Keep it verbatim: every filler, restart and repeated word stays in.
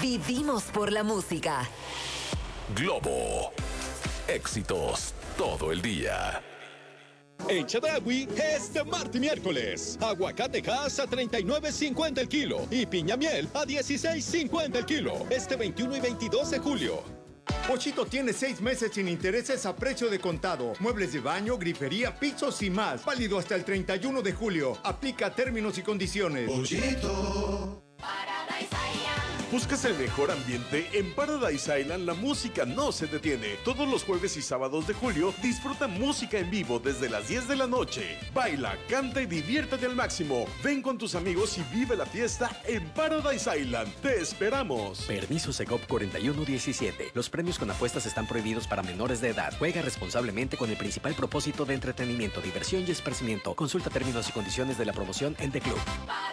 Vivimos por la música. Globo. Éxitos todo el día. En Chedraui, este martes y miércoles, aguacate Hass a treinta y nueve cincuenta el kilo y piña miel a dieciséis cincuenta el kilo, este veintiuno y veintidós de julio. Pochito tiene seis meses sin intereses a precio de contado. Muebles de baño, grifería, pisos y más. Válido hasta el treinta y uno de julio. Aplica términos y condiciones. Pochito. ¿Buscas el mejor ambiente? En Paradise Island la música no se detiene. Todos los jueves y sábados de julio disfruta música en vivo desde las diez de la noche. Baila, canta y diviértete al máximo. Ven con tus amigos y vive la fiesta en Paradise Island. ¡Te esperamos! Permiso Segov cuarenta y uno diecisiete. Los premios con apuestas están prohibidos para menores de edad. Juega responsablemente con el principal propósito de entretenimiento, diversión y esparcimiento. Consulta términos y condiciones de la promoción en The Club.